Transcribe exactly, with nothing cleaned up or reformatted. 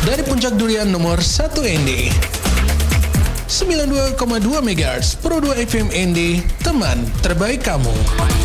Dari Puncak Durian nomor satu N D. sembilan puluh dua koma dua megahertz Pro dua F M N D, teman terbaik kamu.